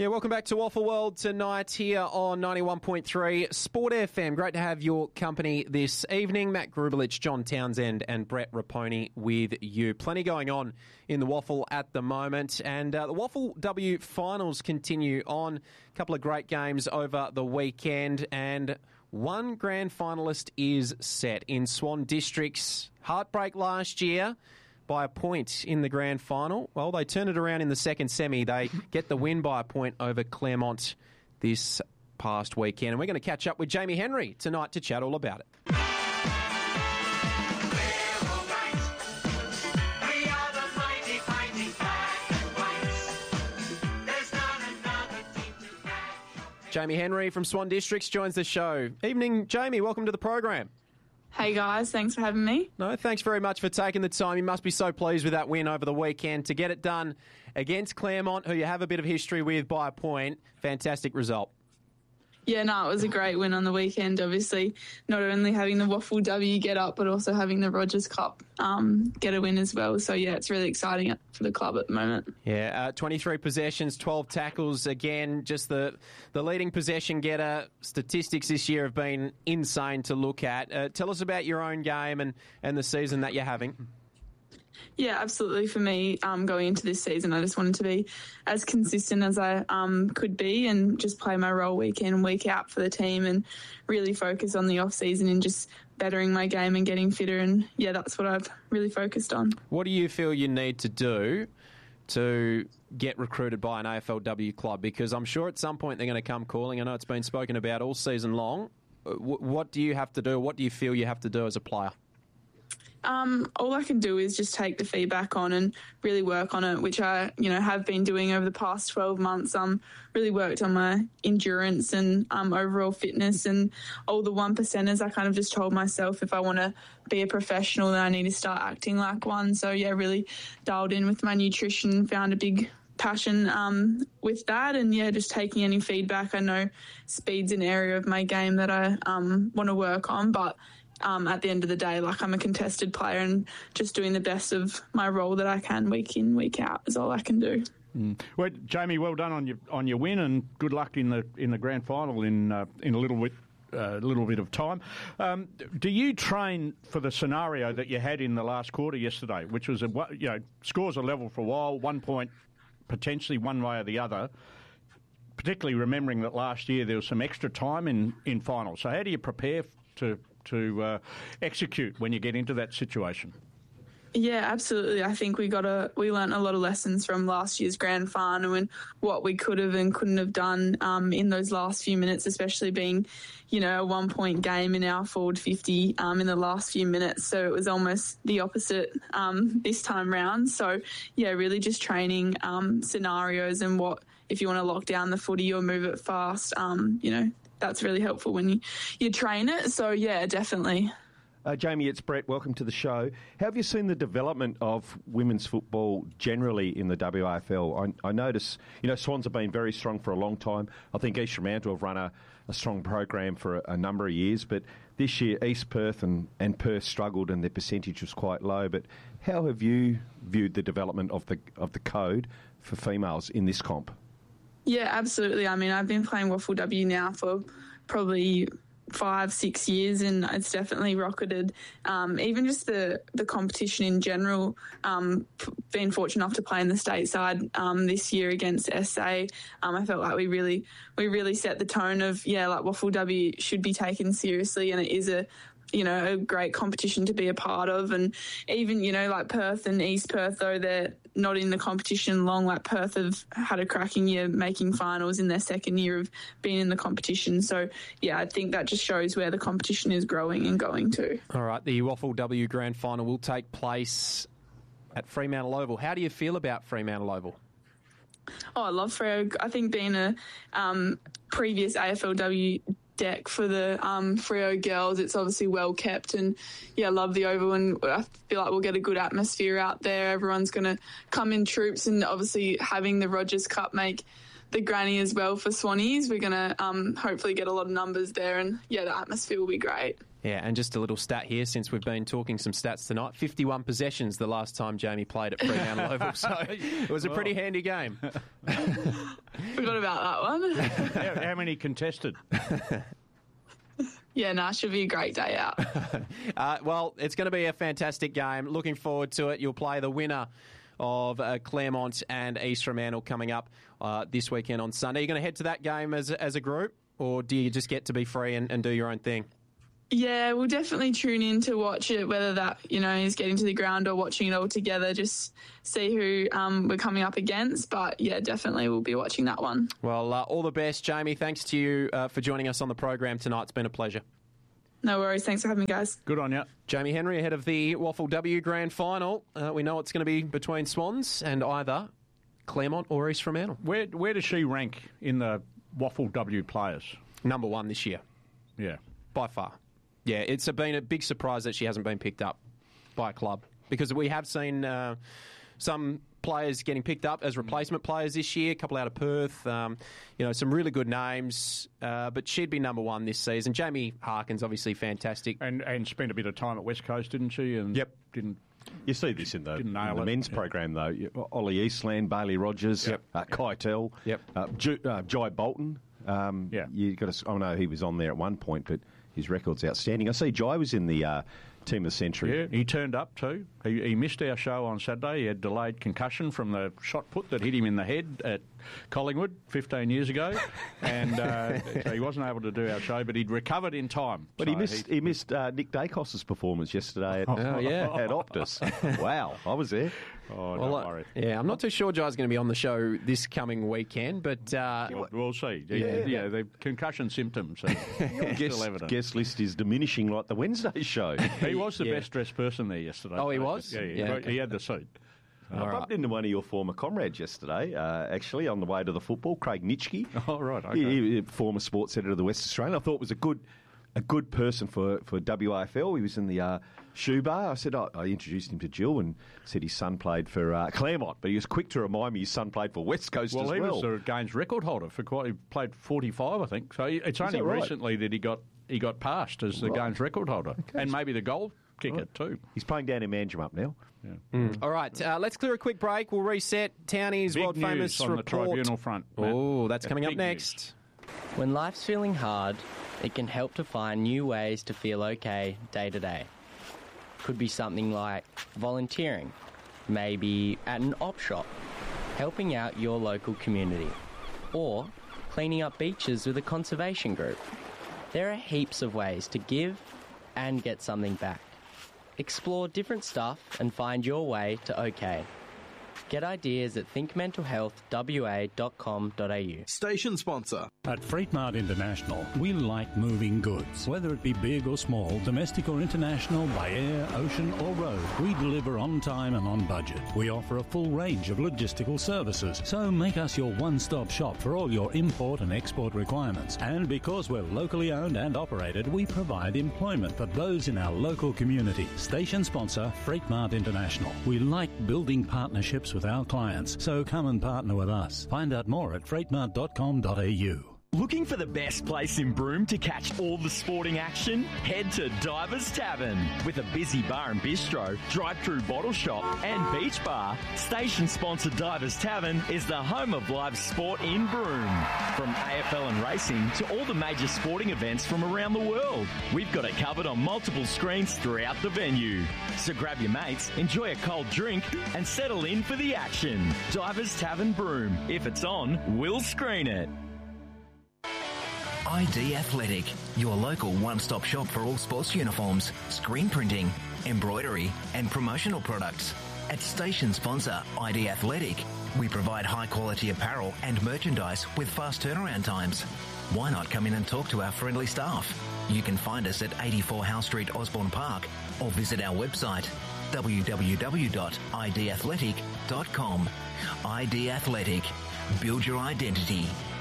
Yeah, welcome back to Waffle World tonight here on 91.3 Sport FM. Great to have your company this evening. Matt Grubelich, John Townsend and Brett Raponi with you. Plenty going on in the Waffle at the moment. And the Waffle W finals continue on. A couple of great games over the weekend. And one grand finalist is set in Swan District's heartbreak last year by a point in the grand final. Well, they turn it around in the second semi. They get the win by a point over Claremont this past weekend. And we're going to catch up with Jamie Henry tonight to chat all about it. Jamie Henry from Swan Districts joins the show. Evening, Jamie. Welcome to the program. Hey guys, thanks for having me. No, thanks very much for taking the time. You must be so pleased with that win over the weekend to get it done against Claremont, who you have a bit of history with by a point. Fantastic result. Yeah, no, it was a great win on the weekend, obviously. Not only having the Waffle W get up, but also having the Rogers Cup get a win as well. So, yeah, it's really exciting for the club at the moment. Yeah, 23 possessions, 12 tackles. Again, just the leading possession getter. Statistics this year have been insane to look at. Tell us about your own game and the season that you're having. Yeah, absolutely. For me, going into this season, I just wanted to be as consistent as I could be and just play my role week in, week out for the team and really focus on the off-season and just bettering my game and getting fitter. And, yeah, that's what I've really focused on. What do you feel you need to do to get recruited by an AFLW club? Because I'm sure at some point they're going to come calling. I know it's been spoken about all season long. What do you have to do? What do you feel you have to do as a player? All I can do is just take the feedback on and really work on it, which I, have been doing over the past 12 months. Really worked on my endurance and overall fitness and all the 1%ers. I kind of just told myself if I want to be a professional, then I need to start acting like one. So, yeah, really dialed in with my nutrition, found a big passion with that, and just taking any feedback. I know speed's an area of my game that I want to work on, but at the end of the day, I'm a contested player and just doing the best of my role that I can week in, week out is all I can do. Well, Jamie, well done on your win and good luck in the grand final in a little bit of time. Do you train for the scenario that you had in the last quarter yesterday, which was scores are level for a while, 1 point potentially one way or the other? Particularly remembering that last year there was some extra time in finals. So how do you prepare to execute when you get into that situation? Yeah, absolutely. I think we learnt a lot of lessons from last year's grand final and what we could have and couldn't have done in those last few minutes, especially being, a 1 point game in our forward 50 in the last few minutes. So it was almost the opposite this time round. So, yeah, really just training scenarios and what, if you want to lock down the footy or move it fast, that's really helpful when you train it. So, yeah, definitely. Jamie, it's Brett. Welcome to the show. How have you seen the development of women's football generally in the WAFL? I notice, Swans have been very strong for a long time. I think East Fremantle have run a strong program for a number of years, but this year East Perth and Perth struggled and their percentage was quite low. But how have you viewed the development of the code for females in this comp? Yeah, absolutely. I mean, I've been playing Waffle W now for probably 5-6 years and it's definitely rocketed. Even just the competition in general, been fortunate enough to play in the stateside this year against SA. I felt like we really set the tone of Waffle W should be taken seriously, and it is a great competition to be a part of. And even, Perth and East Perth, though they're not in the competition long, Perth have had a cracking year making finals in their second year of being in the competition. So, yeah, I think that just shows where the competition is growing and going to. All right, the Waffle W Grand Final will take place at Fremantle Oval. How do you feel about Fremantle Oval? Oh, I love Freo. I think being a previous AFLW deck for the Freo girls, it's obviously well kept, and I love the Oval, and I feel like we'll get a good atmosphere out there. Everyone's going to come in troops, and obviously having the Rogers Cup make the granny as well for Swannies, we're going to hopefully get a lot of numbers there, and the atmosphere will be great. Yeah, and just a little stat here, since we've been talking some stats tonight, 51 possessions the last time Jamie played at Fremantle Oval, so it was a pretty handy game. Forgot about that one. How many contested? Yeah, should be a great day out. Well, it's going to be a fantastic game. Looking forward to it. You'll play the winner of Claremont and East Fremantle coming up this weekend on Sunday. You're going to head to that game as a group, or do you just get to be free and do your own thing? Yeah, we'll definitely tune in to watch it, whether that, is getting to the ground or watching it all together, just see who we're coming up against. But, yeah, definitely we'll be watching that one. Well, all the best, Jamie. Thanks to you for joining us on the program tonight. It's been a pleasure. No worries. Thanks for having me, guys. Good on you. Jamie Henry ahead of the Waffle W Grand Final. We know it's going to be between Swans and either Claremont or East Fremantle. Where does she rank in the Waffle W players? Number 1 this year. Yeah. By far. Yeah, it's been a big surprise that she hasn't been picked up by a club, because we have seen some players getting picked up as replacement players this year, a couple out of Perth, some really good names, but she'd be number 1 this season. Jamie Harkin's obviously fantastic. And spent a bit of time at West Coast, didn't she? And Yep. Didn't. You see this in the men's Yeah. program, though. Ollie Eastland, Bailey Rogers, Keitel, Jai Bolton. You got to. I know he was on there at one point, but his record's outstanding. I see Jai was in the team of the century. Yeah, he turned up too. He missed our show on Saturday. He had delayed concussion from the shot put that hit him in the head at Collingwood 15 years ago, and so he wasn't able to do our show, but he'd recovered in time. But so he missed Nick Dacos's performance yesterday at Optus. Wow, I was there. Oh, don't worry. Yeah, I'm not too sure Jai's going to be on the show this coming weekend, but We'll see. Yeah. The concussion symptoms are still evident. Guest list is diminishing like the Wednesday show. He was the best dressed person there yesterday. Oh, he was? Yeah, okay. he had the suit. I bumped into one of your former comrades yesterday, actually, on the way to the football, Craig Nitschke. Oh, right, okay. He former sports editor of the West Australian. I thought was a good person for WAFL. He was in the shoe bar. I said, I introduced him to Jill and said his son played for Claremont, but he was quick to remind me his son played for West Coast as well. Well, he was the games record holder for he played 45, I think. So it's only recently that he got passed as the games record holder, and maybe the goal kicker too. He's playing down in Manjimup now. Yeah. All right, let's clear a quick break. We'll reset Townie's Big world-famous news on report. the tribunal front. Oh, that's coming up next. When life's feeling hard, it can help to find new ways to feel okay day to day. Could be something like volunteering, maybe at an op shop, helping out your local community, or cleaning up beaches with a conservation group. There are heaps of ways to give and get something back. Explore different stuff and find your way to OK. Get ideas at thinkmentalhealthwa.com.au. Station sponsor. At Freightmart International, we like moving goods. Whether it be big or small, domestic or international, by air, ocean or road, we deliver on time and on budget. We offer a full range of logistical services, so make us your one-stop shop for all your import and export requirements. And because we're locally owned and operated, we provide employment for those in our local community. Station sponsor, Freightmart International. We like building partnerships with our clients, so come and partner with us. Find out more at freightmart.com.au. Looking for the best place in Broome to catch all the sporting action? Head to Divers Tavern. With a busy bar and bistro, drive-through bottle shop and beach bar, station sponsor Divers Tavern is the home of live sport in Broome. From AFL and racing to all the major sporting events from around the world, we've got it covered on multiple screens throughout the venue. So grab your mates, enjoy a cold drink and settle in for the action. Divers Tavern Broome. If it's on, we'll screen it. ID Athletic, your local one-stop shop for all sports uniforms, screen printing, embroidery and promotional products. At station sponsor ID Athletic, we provide high-quality apparel and merchandise with fast turnaround times. Why not come in and talk to our friendly staff? You can find us at 84 Howe Street, Osborne Park, or visit our website www.idathletic.com. ID Athletic. Build your identity.